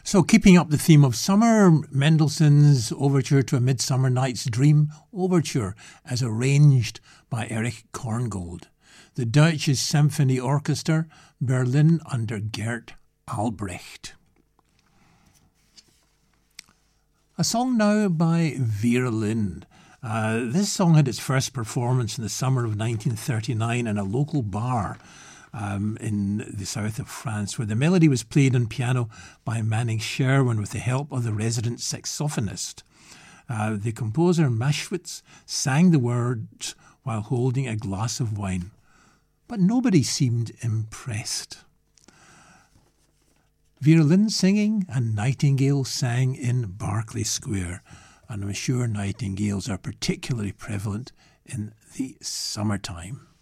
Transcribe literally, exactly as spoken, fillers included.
So, keeping up the theme of summer, Mendelssohn's Overture to A Midsummer Night's Dream Overture, as arranged by Erich Korngold. The Deutsches Symphony Orchester, Berlin, under Gert Albrecht. A song now by Vera Lynn. Uh, this song had its first performance in the summer of nineteen thirty-nine in a local bar Um, in the south of France, where the melody was played on piano by Manning Sherwin with the help of the resident saxophonist. Uh, the composer, Maschwitz, sang the words while holding a glass of wine, but nobody seemed impressed. Vera Lynn singing, and Nightingale sang in Berkeley Square, and I'm sure nightingales are particularly prevalent in the summertime.